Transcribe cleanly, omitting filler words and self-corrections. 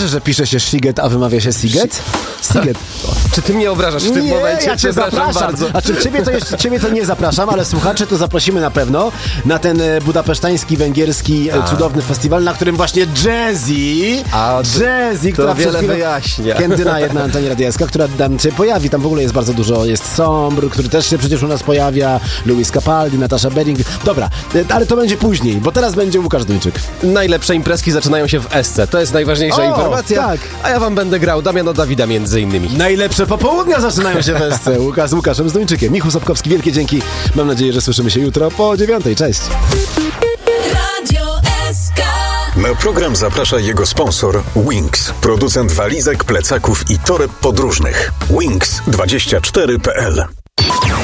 że pisze się Sziget, a wymawia się Siget? Siget. Czy ty mnie obrażasz w tym momencie? Ja cię zapraszam bardzo. A czy ciebie to nie zapraszam, ale słuchaczy to zaprosimy na pewno na ten budapesztański, węgierski, cudowny festiwal, na którym właśnie Jazzy, która wiele wyjaśnia. Kędyna jedna Antoni Radieska, która tam się pojawi, tam w ogóle jest bardzo dużo, jest Sombr, który też się przecież u nas pojawia, Louis Capaldi, Natasza Bedingfield. Dobra, ale to będzie później, bo teraz będzie Łukasz Duńczyk. Najlepsze imprezki zaczynają się w Esce. To jest najważniejsza informacja. Tak. A ja wam będę grał Damiana Dawida między innymi. Najlepsze popołudnia zaczynają się w Esce. Łukasz z Łukaszem Zduńczykiem. Michał Sobkowski, wielkie dzięki. Mam nadzieję, że słyszymy się jutro po 9:00. Cześć. Radio SK. Na program zaprasza jego sponsor Wings, producent walizek, plecaków i toreb podróżnych. Wings24.pl